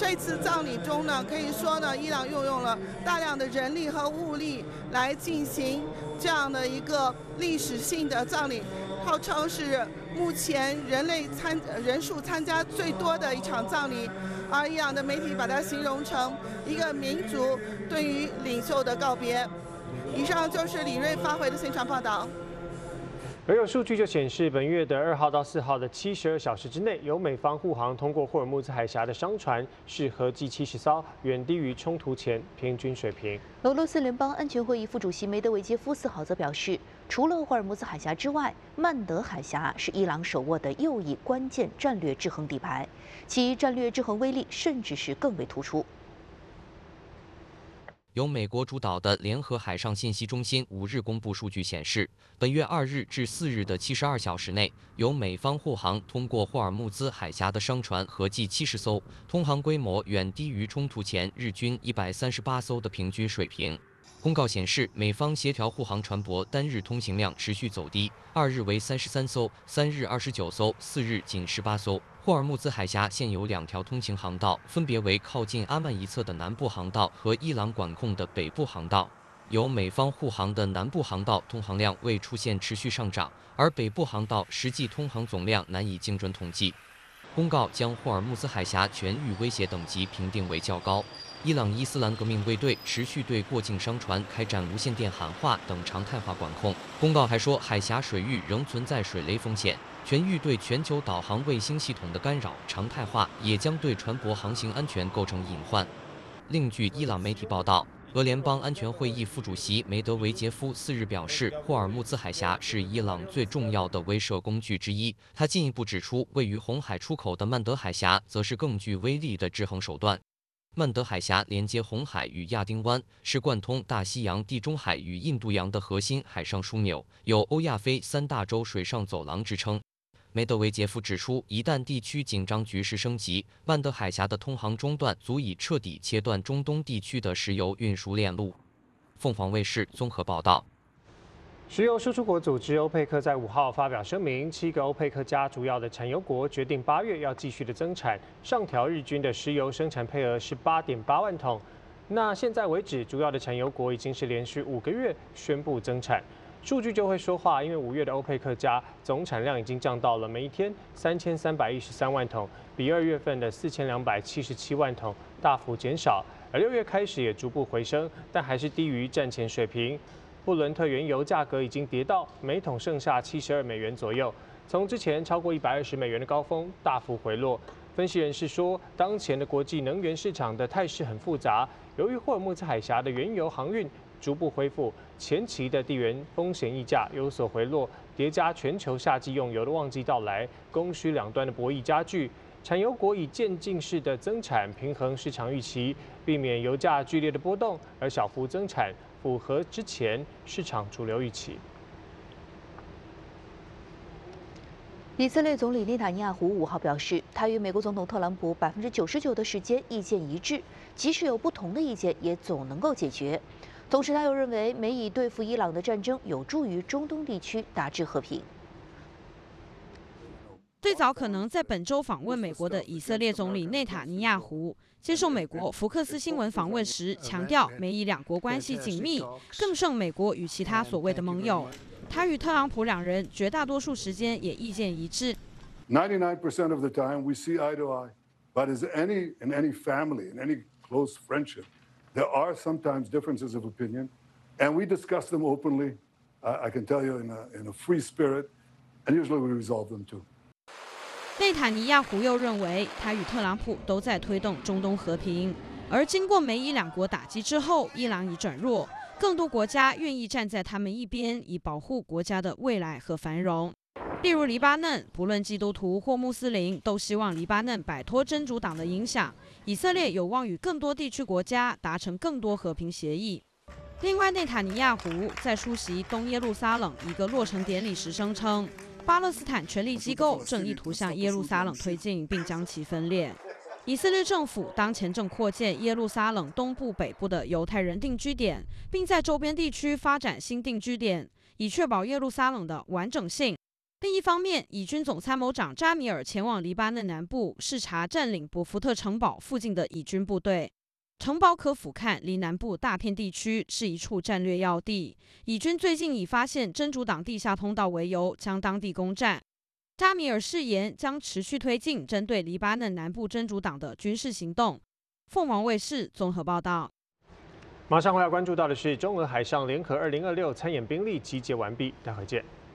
这次葬礼中呢，可以说呢，伊朗运用了大量的人力和物力来进行这样的一个历史性的葬礼，号称是目前人数参加最多的一场葬礼，而伊朗的媒体把它形容成一个民族对于领袖的告别。以上就是李锐发回的现场报道。 而有数据就显示，本月的2号到4号的72小时之内，由美方护航通过霍尔木兹海峡的商船是合计70艘，远低于冲突前平均水平。 俄罗斯联邦安全会议副主席梅德韦杰夫4号则表示，除了霍尔木兹海峡之外，曼德海峡是伊朗手握的又一关键战略制衡底牌，其战略制衡威力甚至是更为突出。 由美国主导的联合海上信息中心5日公布数据显示，本月2日至4日的72小时内，由美方护航通过霍尔木兹海峡的商船合计70艘，通航规模远低于冲突前日均138艘的平均水平。公告显示，美方协调护航船舶单日通行量持续走低，2日为33艘，3日29艘，4日仅18艘。 霍尔木兹海峡现有2条通行航道，分别为靠近阿曼一侧的南部航道和伊朗管控的北部航道。由美方护航的南部航道通航量未出现持续上涨，而北部航道实际通航总量难以精准统计。公告将霍尔木兹海峡全域威胁等级评定为较高。伊朗伊斯兰革命卫队持续对过境商船开展无线电喊话等常态化管控。公告还说，海峡水域仍存在水雷风险。 全域对全球导航卫星系统的干扰常态化，也将对船舶航行安全构成隐患。另据伊朗媒体报道，俄联邦安全会议副主席梅德韦杰夫4日表示，霍尔木兹海峡是伊朗最重要的威慑工具之一。他进一步指出，位于红海出口的曼德海峡则是更具威力的制衡手段。 曼德海峡连接红海与亚丁湾，是贯通大西洋、地中海与印度洋的核心海上枢纽，有欧亚非3大洲水上走廊之称。 梅德韦杰夫指出，一旦地区紧张局势升级，曼德海峡的通航中断足以彻底切断中东地区的石油运输链路。凤凰卫视综合报道。 石油输出国组织欧佩克在5号发表声明，7个欧佩克加主要的产油国决定8月要继续的增产，上调日均的石油生产配额是8.8万桶。那现在为止，主要的产油国已经是连续5个月宣布增产。 数据就会说话，因为5月的欧佩克加总产量已经降到了每一天3313万桶，比2月份的4277万桶大幅减少，而6月开始也逐步回升，但还是低于战前水平。布伦特原油价格已经跌到每桶剩下72美元左右，从之前超过120美元的高峰大幅回落。分析人士说，当前的国际能源市场的态势很复杂，由于霍尔木兹海峡的原油航运 逐步恢复，前期的地缘风险溢价有所回落，叠加全球夏季用油的旺季到来，供需两端的博弈加剧。产油国以渐进式的增产平衡市场预期，避免油价剧烈的波动，而小幅增产符合之前市场主流预期。 以色列总理内塔尼亚胡5号表示，他与美国总统特朗普99%的时间意见一致，即使有不同的意见，也总能够解决。同时，他又认为美以对付伊朗的战争有助于中东地区达至和平。 最早可能在本周访问美国的以色列总理内塔尼亚胡接受美国福克斯新闻访问时强调，美以两国关系紧密，更胜美国与其他所谓的盟友。他与特朗普两人绝大多数时间也意见一致。 99% of the time we see eye to eye, but in any family, in any close friendship, there are sometimes differences of opinion, and we discuss them openly. I can tell you in a free spirit, and usually we resolve them too. 内塔尼亚胡又认为，他与特朗普都在推动中东和平，而经过美以两国打击之后，伊朗已转弱，更多国家愿意站在他们一边，以保护国家的未来和繁荣。例如黎巴嫩，不论基督徒或穆斯林，都希望黎巴嫩摆脱真主党的影响。以色列有望与更多地区国家达成更多和平协议。另外，内塔尼亚胡在出席东耶路撒冷一个落成典礼时声称，巴勒斯坦权力机构正意图向耶路撒冷推进，并将其分裂。以色列政府当前正扩建耶路撒冷东部、北部的犹太人定居点，并在周边地区发展新定居点，以确保耶路撒冷的完整性。 另一方面，以军总参谋长扎米尔前往黎巴嫩南部视察占领博福特城堡附近的以军部队。城堡可俯瞰离南部大片地区，是一处战略要地。以军最近以发现真主党地下通道为由，将当地攻占。扎米尔誓言将持续推进针对黎巴嫩南部真主党的军事行动。凤凰卫视综合报道。 马上回来关注到的是，中俄海上联合2026参演兵力集结完毕，待会见。